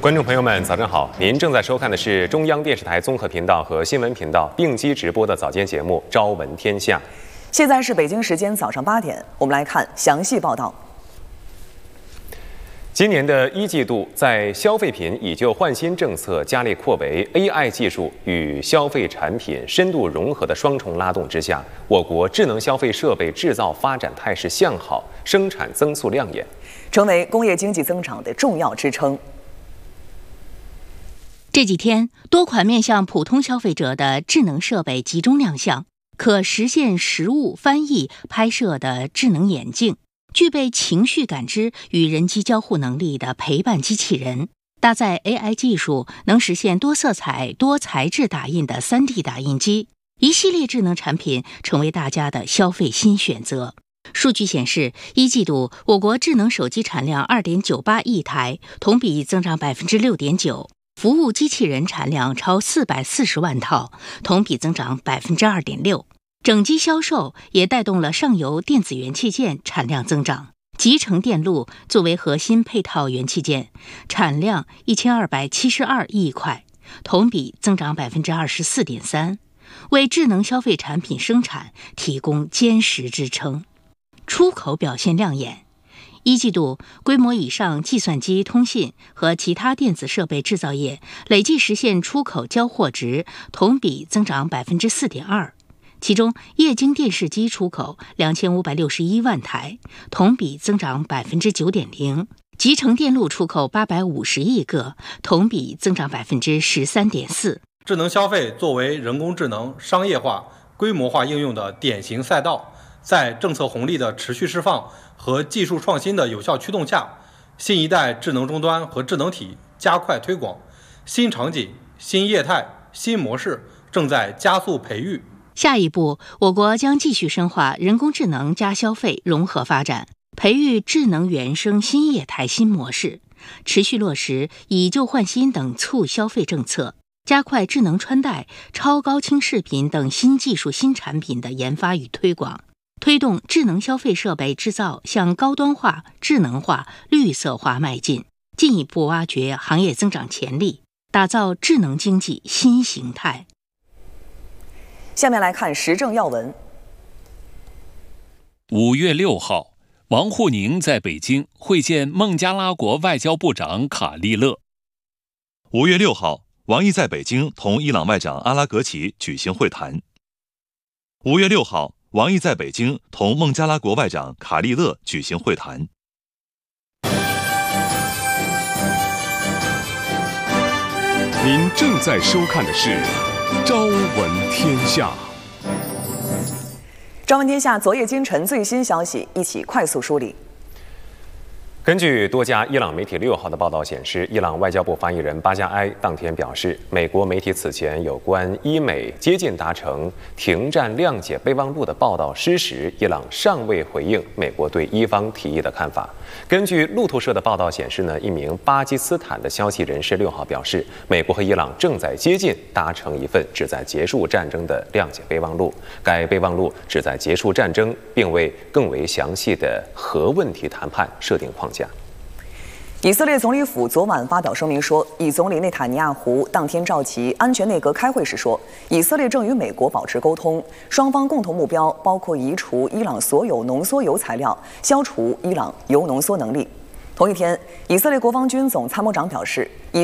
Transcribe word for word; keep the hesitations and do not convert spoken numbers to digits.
观众朋友们，早上好！您正在收看的是中央电视台综合频道和新闻频道并机直播的早间节目《朝闻天下》。 现在是北京时间早上八点，我们来看详细报道。 今年的一季度，在消费品以旧换新政策加力扩围、A I 技术与消费产品深度融合的双重拉动之下，我国智能消费设备制造发展态势向好，生产增速亮眼， 成为工业经济增长的重要支撑。 这几天，多款面向普通消费者的智能设备集中亮相，可实现实物翻译、拍摄的智能眼镜，具备情绪感知与人机交互能力的陪伴机器人，搭载 A I 技术，能实现多色彩、多材质打印的 三 D 打印机，一系列智能产品成为大家的消费新选择。数据显示，一季度我国智能手机产量 二点九八亿台，同比增长 百分之六点九。服务机器人产量超四百四十万套，同比增长 百分之二点六。整机销售也带动了上游电子元器件产量增长。集成电路作为核心配套元器件，产量一千二百七十二亿块，同比增长 百分之二十四点三，为智能消费产品生产提供坚实支撑。出口表现亮眼。一季度，规模以上计算机、通信和其他电子设备制造业累计实现出口交货值同比增长 百分之四点二， 其中液晶电视机出口两千五百六十一万台，同比增长 百分之九点零， 集成电路出口八百五十亿个，同比增长 百分之十三点四。 智能消费作为人工智能商业化、规模化应用的典型赛道，在政策红利的持续释放和技术创新的有效驱动下，新一代智能终端和智能体加快推广，新场景、新业态、新模式正在加速培育。 下一步，我国将继续深化人工智能加消费融合发展，培育智能原生新业态新模式，持续落实以旧换新等促消费政策，加快智能穿戴、超高清视频等新技术新产品的研发与推广，推动智能消费设备制造向高端化、智能化、绿色化迈进，进一步挖掘行业增长潜力，打造智能经济新形态。 下面来看时政要闻。 五月六号，王沪宁在北京会见孟加拉国外交部长卡利勒。 五月六号，王毅在北京同伊朗外长阿拉格齐举行会谈。五月六号，王毅在北京同孟加拉国外长卡利勒举行会谈。 您正在收看的是《朝闻天下》。 朝闻天下昨夜今晨最新消息，一起快速梳理。 根据多家伊朗媒体六号的报道显示，伊朗外交部发言人巴加埃当天表示，美国媒体此前有关伊美接近达成停战谅解备忘录的报道失实，伊朗尚未回应美国对伊方提议的看法。根据路透社的报道显示呢，一名巴基斯坦的消息人士六号表示，美国和伊朗正在接近达成一份旨在结束战争的谅解备忘录。该备忘录旨在结束战争，并为更为详细的核问题谈判设定框架。 以色列总理府昨晚发表声明说，以总理内塔尼亚胡当天召集安全内阁开会时说，以色列正与美国保持沟通，双方共同目标包括移除伊朗所有浓缩铀材料，消除伊朗铀浓缩能力。同一天，以色列国防军总参谋长表示，以